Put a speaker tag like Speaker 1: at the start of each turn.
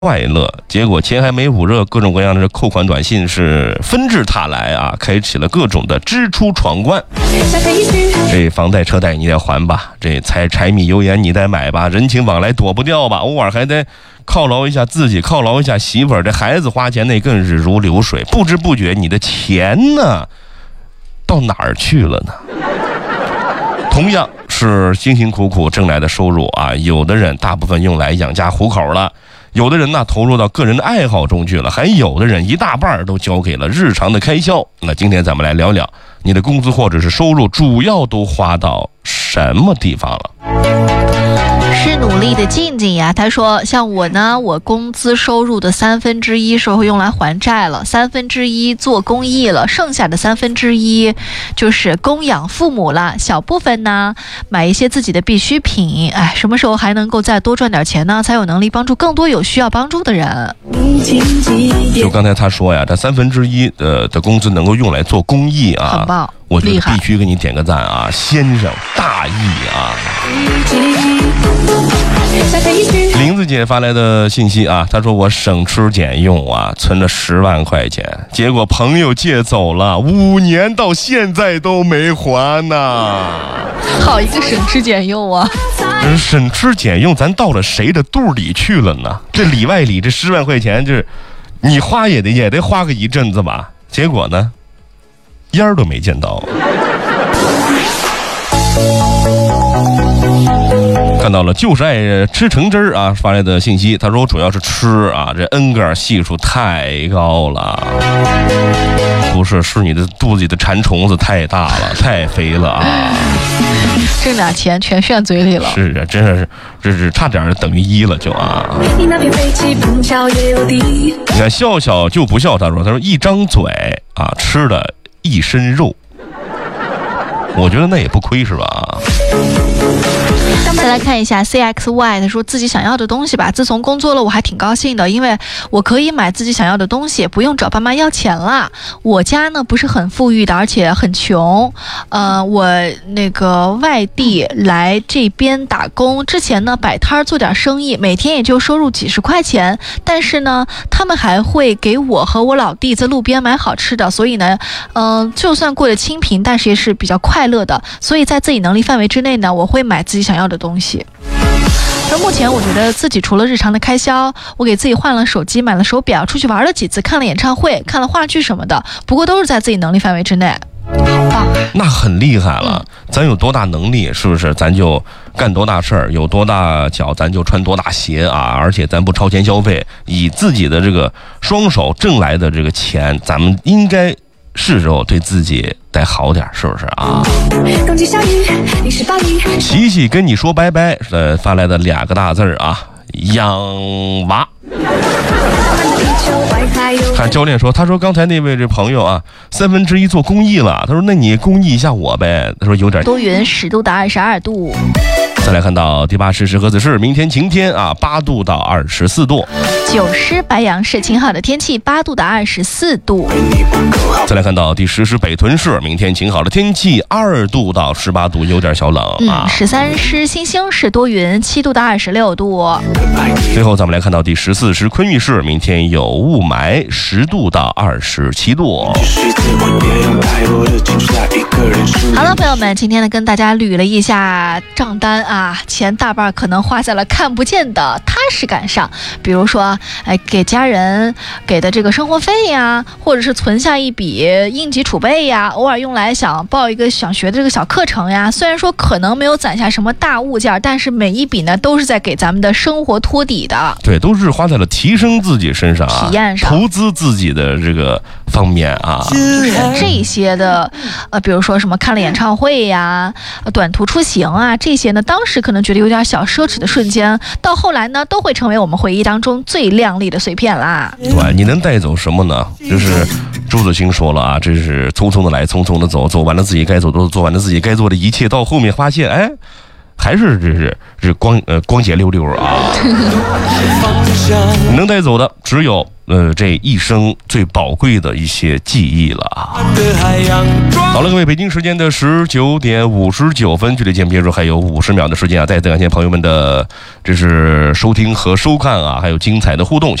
Speaker 1: 快乐，结果钱还没捂热，各种各样的扣款短信是纷至沓来啊，开启了各种的支出闯关。这房贷车贷你得还吧，这柴米油盐你得买吧，人情往来躲不掉吧，偶尔还得犒劳一下自己，犒劳一下媳妇儿，这孩子花钱那更是如流水，不知不觉你的钱呢到哪儿去了呢？同样是辛辛苦苦挣来的收入啊，有的人大部分用来养家糊口了，有的人呢投入到个人的爱好中去了，还有的人一大半都交给了日常的开销。那今天咱们来聊聊你的工资或者是收入主要都花到什么地方了。
Speaker 2: 是努力的静静呀，他说像我呢，我工资收入的1/3是会用来还债了，1/3做公益了，剩下的1/3就是供养父母了，小部分呢买一些自己的必需品。哎，什么时候还能够再多赚点钱呢？才有能力帮助更多有需要帮助的人。
Speaker 1: 就刚才他说呀，这1/3的工资能够用来做公益啊，
Speaker 2: 很棒，
Speaker 1: 我觉得必须给你点个赞啊，先生大义啊。林子姐发来的信息啊，她说我省吃俭用啊，存了10万块钱，结果朋友借走了，5年到现在都没还呢。
Speaker 2: 好一个省吃俭用啊！
Speaker 1: 省吃俭用，咱到了谁的肚里去了呢？这里外里这10万块钱，这你花也得花个一阵子吧。结果呢，烟儿都没见到。看到了就是爱吃橙汁儿啊发来的信息，他说我主要是吃啊，这恩格尔系数太高了。不是，是你的肚子里的馋虫子太大了，太肥了啊！
Speaker 2: 挣点钱全炫嘴里了。
Speaker 1: 是啊，真是这是差点等于1了就啊！你看笑笑就不笑，他说一张嘴啊吃了一身肉，我觉得那也不亏是吧？
Speaker 2: 再来看一下 CXY， 他说自己想要的东西吧，自从工作了我还挺高兴的，因为我可以买自己想要的东西，不用找爸妈要钱了。我家呢不是很富裕的，而且很穷。我那个外地来这边打工之前呢，摆摊做点生意，每天也就收入几十块钱，但是呢他们还会给我和我老弟在路边买好吃的，所以呢就算过得清贫，但是也是比较快乐的。所以在自己能力范围之内呢，我会买自己想要的东西。而目前我觉得自己除了日常的开销，我给自己换了手机，买了手表，出去玩了几次，看了演唱会，看了话剧什么的，不过都是在自己能力范围之内。好棒，
Speaker 1: 那很厉害了。咱有多大能力，是不是咱就干多大事儿，有多大脚咱就穿多大鞋啊！而且咱不超前消费，以自己的这个双手挣来的这个钱，咱们应该是时候对自己得好点，是不是啊？琪琪跟你说拜拜，发来的2个大字啊，养娃。看教练说，他说刚才那位这朋友啊，1/3做公益了，他说那你公益一下我呗，他说有点
Speaker 2: 多云，10度到22度。
Speaker 1: 再来看到第8市是河子市，明天晴天啊，8度到24度。
Speaker 2: 9市白杨市晴好的天气，8度到24度。
Speaker 1: 再来看到第10市北屯市，明天晴好的天气，2度到18度，有点小冷啊。
Speaker 2: 13市新兴市多云，7度到26度。
Speaker 1: 最后咱们来看到第14市昆玉市，明天有雾霾，10度到27度。
Speaker 2: 好了，朋友们，今天呢跟大家捋了一下账单啊，钱大半可能花在了看不见的踏实感上，比如说给家人给的这个生活费呀，或者是存下一笔应急储备呀，偶尔用来想报一个想学的这个小课程呀。虽然说可能没有攒下什么大物件，但是每一笔呢都是在给咱们的生活托底的。
Speaker 1: 对，都是花在了提升自己身上啊，
Speaker 2: 体验上，
Speaker 1: 投资自己的这个方面啊。
Speaker 2: 这些的比如说什么看了演唱会呀，短途出行啊，这些呢当时可能觉得有点小奢侈的瞬间，到后来呢都会成为我们回忆当中最亮丽的碎片啦。
Speaker 1: 对，你能带走什么呢？就是朱自清说了啊，这是匆匆的来，匆匆的走，走完了自己该走的，做完了自己该做的一切，到后面发现还是光洁溜溜啊。能带走的只有这一生最宝贵的一些记忆了啊。好了，各位，北京时间的19点59分，距离见面结束还有50秒的时间啊！再次感谢朋友们的这是收听和收看啊，还有精彩的互动。